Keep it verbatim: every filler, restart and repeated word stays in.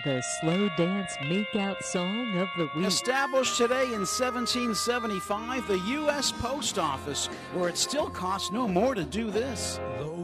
the slow dance make-out song of the week. Established today in seventeen seventy-five, the U S Post Office, where it still costs no more to do this.